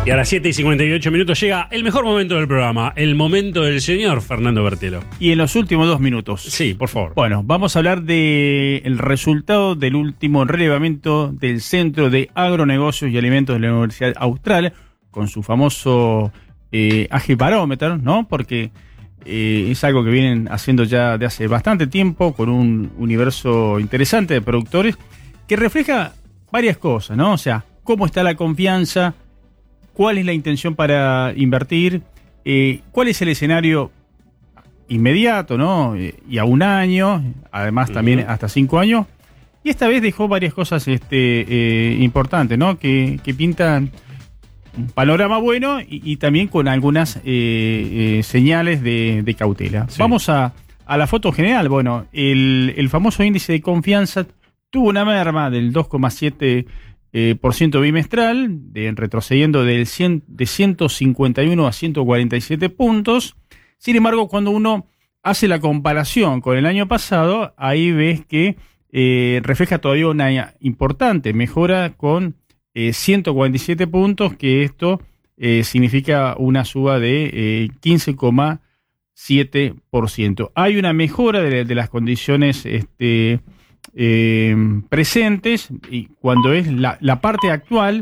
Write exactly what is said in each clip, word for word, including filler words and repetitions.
Y a las siete y cincuenta y ocho minutos llega el mejor momento del programa, el momento del señor Fernando Bertelo. Y en los últimos dos minutos. Sí, por favor. Bueno, vamos a hablar del resultado del último relevamiento del Centro de Agronegocios y Alimentos de la Universidad Austral, con su famoso eh, Agibarómetro, ¿no? Porque eh, es algo que vienen haciendo ya de hace bastante tiempo, con un universo interesante de productores, que refleja varias cosas, ¿no? O sea, cómo está la confianza, cuál es la intención para invertir, eh, cuál es el escenario inmediato, ¿no? Eh, y a un año, además también uh-huh. hasta cinco años. Y esta vez dejó varias cosas este, eh, importantes, ¿no? Que, que pintan un panorama bueno y, y también con algunas eh, eh, señales de, de cautela. Sí. Vamos a, a la foto general. Bueno, el, el famoso índice de confianza tuvo una merma del dos coma siete Eh, por ciento bimestral, de, retrocediendo del cien, de ciento cincuenta y uno a ciento cuarenta y siete puntos. Sin embargo, cuando uno hace la comparación con el año pasado, ahí ves que eh, refleja todavía una importante mejora con eh, ciento cuarenta y siete puntos, que esto eh, significa una suba de eh, quince coma siete por ciento. Hay una mejora de, de las condiciones este, Eh, presentes, y cuando es la, la parte actual,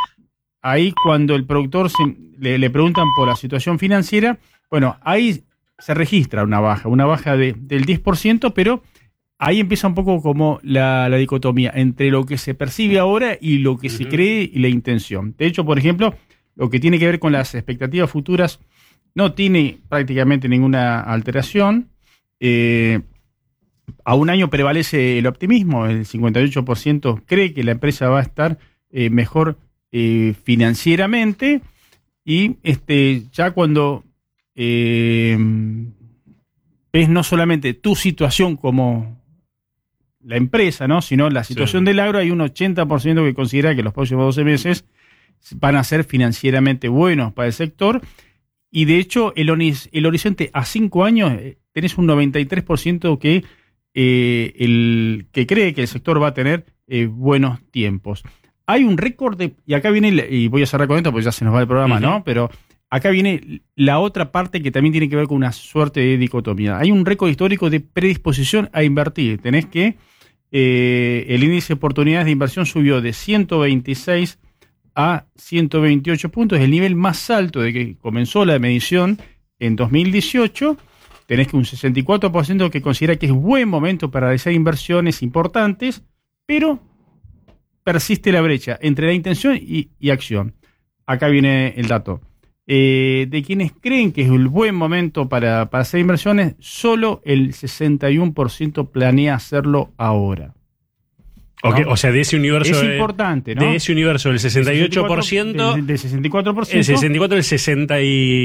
ahí cuando el productor se, le, le preguntan por la situación financiera, bueno, ahí se registra una baja, una baja de, del diez por ciento, pero ahí empieza un poco como la, la dicotomía entre lo que se percibe ahora y lo que uh-huh. se cree y la intención. De hecho, por ejemplo, lo que tiene que ver con las expectativas futuras no tiene prácticamente ninguna alteración. eh, A un año prevalece el optimismo, el cincuenta y ocho por ciento cree que la empresa va a estar eh, mejor eh, financieramente, y este ya cuando eh, ves no solamente tu situación como la empresa, ¿no? sino la situación sí. del agro, hay un ochenta por ciento que considera que los próximos doce meses van a ser financieramente buenos para el sector, y de hecho el, el horizonte a cinco años eh, tenés un noventa y tres por ciento que Eh, el que cree que el sector va a tener eh, buenos tiempos. Hay un récord de, y acá viene, y voy a cerrar con esto porque ya se nos va el programa, uh-huh. ¿no? Pero acá viene la otra parte que también tiene que ver con una suerte de dicotomía. Hay un récord histórico de predisposición a invertir. Tenés que eh, el índice de oportunidades de inversión subió de ciento veintiséis a ciento veintiocho puntos, el nivel más alto de que comenzó la medición en dos mil dieciocho. Tenés que un sesenta y cuatro por ciento que considera que es buen momento para realizar inversiones importantes, pero persiste la brecha entre la intención y, y acción. Acá viene el dato. Eh, de quienes creen que es el buen momento para, para hacer inversiones, solo el sesenta y uno por ciento planea hacerlo ahora. Okay, ¿no? O sea, de ese universo... Es de, importante, ¿no? De ese universo del sesenta y ocho por ciento... Del, del sesenta y cuatro por ciento... El sesenta y cuatro por ciento, el sesenta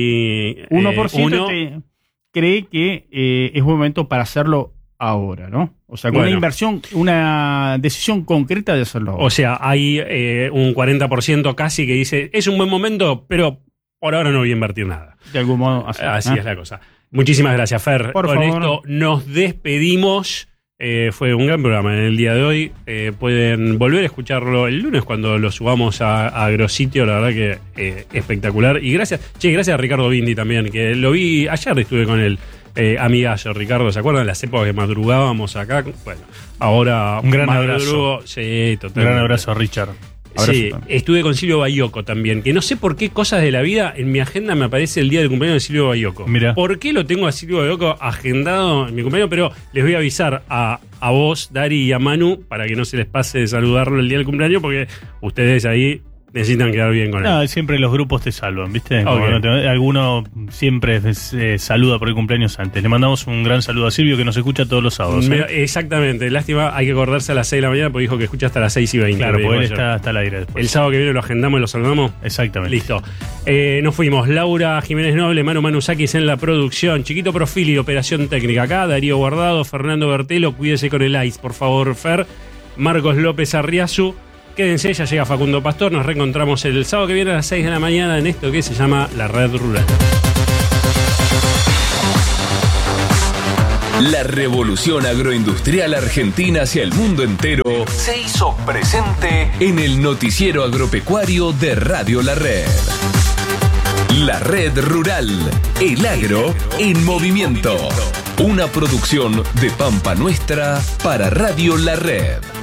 y uno por ciento eh, te, cree que eh, es buen momento para hacerlo ahora, ¿no? O sea, con bueno. una inversión, una decisión concreta de hacerlo ahora. O sea, hay eh, un cuarenta por ciento casi que dice, es un buen momento, pero por ahora no voy a invertir nada. De algún modo así. Así ¿eh? es la cosa. Muchísimas gracias, Fer. Por Con favor. esto nos despedimos. Eh, fue un gran programa en el día de hoy. Eh, pueden volver a escucharlo el lunes cuando lo subamos a, a Agrositio. La verdad que eh, espectacular. Y gracias, che, gracias a Ricardo Bindi también, que lo vi ayer, estuve con él. Eh, amigazo, Ricardo, ¿se acuerdan de las épocas que madrugábamos acá? Bueno, ahora un gran madrugo, abrazo. Sí, totalmente. Un gran abrazo a Richard. Abrazo sí, también. Estuve con Silvio Baioco también, que no sé por qué cosas de la vida en mi agenda me aparece el día del cumpleaños de Silvio Baioco. Mira. ¿Por qué lo tengo a Silvio Baioco agendado en mi cumpleaños? Pero les voy a avisar a, a vos, Dari y a Manu, para que no se les pase de saludarlo el día del cumpleaños, porque ustedes ahí necesitan quedar bien con él. No, siempre los grupos te salvan, ¿viste? Como Okay. no te- alguno siempre eh, saluda por el cumpleaños antes. Le mandamos un gran saludo a Silvio, que nos escucha todos los sábados. ¿eh? Me- exactamente, lástima, hay que acordarse a las seis de la mañana porque dijo que escucha hasta las seis y veinte. Claro, me porque él dijo ayer. está hasta el aire después. El sábado que viene lo agendamos y lo saludamos. Exactamente. Listo. Eh, nos fuimos. Laura Jiménez Noble, Manu Manusakis en la producción. Chiquito Profili, operación técnica acá. Darío Guardado, Fernando Bertelo. Cuídese con el ice, por favor, Fer. Marcos López Arriazu. Quédense, ya llega Facundo Pastor. Nos reencontramos el sábado que viene a las seis de la mañana en esto que se llama La Red Rural. La revolución agroindustrial argentina hacia el mundo entero se hizo presente en el noticiero agropecuario de Radio La Red. La Red Rural, el agro en movimiento. Una producción de Pampa Nuestra para Radio La Red.